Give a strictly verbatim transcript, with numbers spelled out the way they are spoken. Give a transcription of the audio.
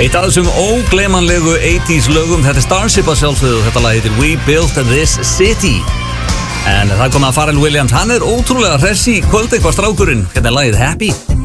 Eitt af þessum ógleymanlegu eighties lögum. Þetta er Starship að sjálfsögðu. Þetta lag heitir We Built This City. En það kom að Pharrell Williams. Hann er ótrúlega hress í kvöld, eitthvað strákurinn. Hérna er lagið Happy.